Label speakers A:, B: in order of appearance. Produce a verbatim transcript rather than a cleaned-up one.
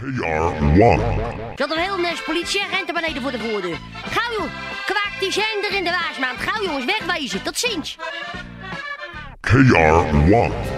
A: één.
B: Zat een heel nes politieagenten beneden voor de voordeur. Gauw joh, kwaak die zender in de waasmaand. Gauw jongens, wegwezen, tot ziens.
A: K R one.